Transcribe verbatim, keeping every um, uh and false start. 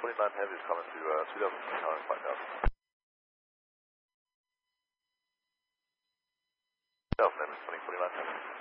forty-nine Heavy is coming to uh, two thousand, calling five thousand. two thousand, twenty forty-nine Heavy.